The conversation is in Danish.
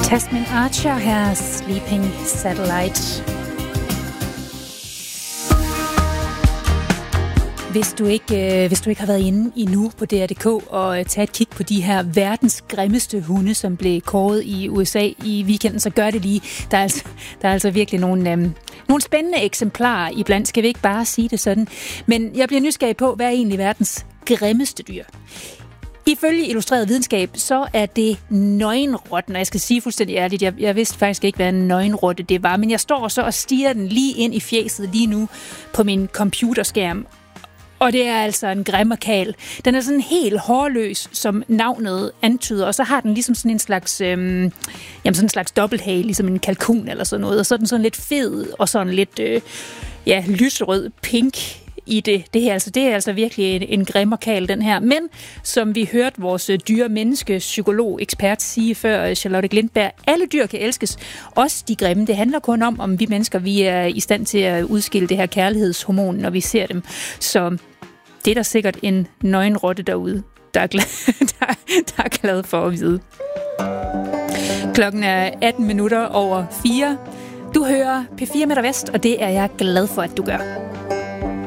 Tasmin Archer her, Sleeping Satellite. Hvis du ikke har været inde endnu på DR.dk og taget et kig på de her verdens grimmeste hunde, som blev kåret i USA i weekenden, så gør det lige. Der er altså virkelig nogle spændende eksemplarer iblandt, skal vi ikke bare sige det sådan. Men jeg bliver nysgerrig på, hvad er egentlig verdens grimmeste dyr? Ifølge Illustreret Videnskab, så er det nøgenrotten, og jeg skal sige fuldstændig ærligt, jeg vidste faktisk ikke, hvad en nøgenrotte det var, men jeg står så og stiger den lige ind i fjeset lige nu på min computerskærm. Og det er altså en grimmerkal. Den er sådan helt hårløs, som navnet antyder, og så har den ligesom sådan en slags, sådan en slags dobbelthage, ligesom en kalkun eller sådan noget, og så er den sådan lidt fed og sådan lidt, lyserød pink i det her. Altså, det er altså virkelig en grimmerkal, den her. Men som vi hørte vores dyre-menneske-psykolog-ekspert sige før, Charlotte Glindberg, alle dyr kan elskes, også de grimme. Det handler kun om vi mennesker, vi er i stand til at udskille det her kærlighedshormon, når vi ser dem. Så det er der sikkert en nøgenrotte derude, der er glad for at vide. Klokken er 18 minutter over 4. Du hører P4 Midtvest, og det er jeg glad for, at du gør.